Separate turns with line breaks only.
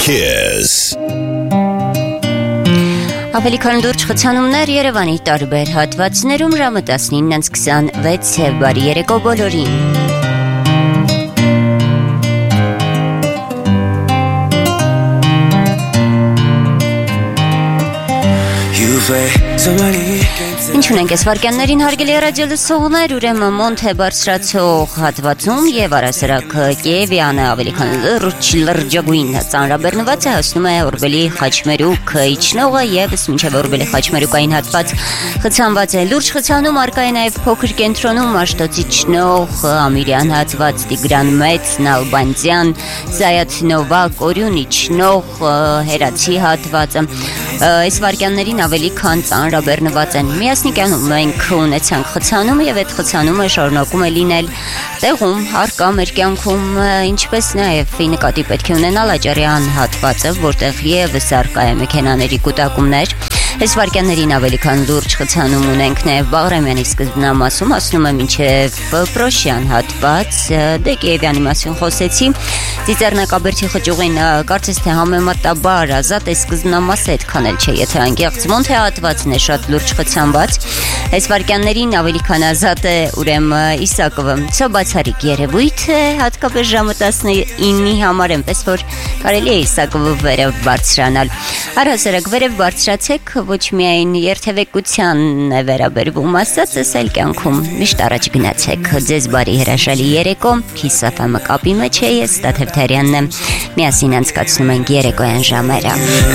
Kiss.
Ավելի քան լուրջ խցանումներ Երևանի տարբեր հատվածներում ժամը 19:26 բարի երեկո բոլորին։ Ինչ ունենք այս վարկյաններին հարգելի ռադիոլսողներ, ուրեմն Մոնթե բարձրացող հատվածում եւ առասարակ Կիևյանը ավելի քան լրջագույն ծանրաբեռնված է, հասնում է Օրբելի Խաչմերուկ իջնողը եւս մինչեւ Օրբելի Խաչմերուկային հատված խցանված է։ Լուրջ խցանում արկա է նաեւ փոքր կենտրոնում Աշտոց իջնող Ամիրյան հատված, Տիգրան Մեծ, Նալբանդյան, Զայաթ Նովակ, Օրյուն իջնող Հերացի հատվածը։ Այս վարկյաններին ավելի քան ծանրաբեռնված են։ Միասնիկյանում մենք ունեցանք խցանում եւ այդ խցանումը շարունակում է լինել տեղում, արկա մեր կյանքում, ինչպես նաեւ նկատի պետք է ունենալ Աճարյան հատվածը, որտեղ եւս արկա է մեքենաների կուտակումներ։ Այս վարկյաններին ավելի քան լուրջ խցանում ունենք նաև Բաղրամյանի սկզբնամասում, ասնում եմ մինչև Պրոշյան հատված, դե Կիևյանի մասին խոսեցի, Ծիծեռնակաբերդի խճուղին կարծես թե համեմատաբար ազատ է սկզբնամասը, այդքան էլ չէ, եթե անգեղծ Մոնթե հատվածն է շատ լուրջ խցանված, այս վարկյաններին ավելի քան ազատ է ուրեմն Իսակովը, սա բացառիկ երևույթ է, հատկապես ժամը 19-ի համար, այնպես որ կարելի է Իսակովը վերև բարձրանալ, առհասարակ վերև բարձրացեք, ոչ միայն երթևեկությանն է վերաբերվում ասածս, այլ կյանքում միշտ առաջ գնացեք։ Ձեզ բարի հրաշալի երեկո, Kiss FM-ը կապի մեջ է, ես Տաթև Թերյանն եմ, միասին անցկացնում ենք երեկոյան ժամերը։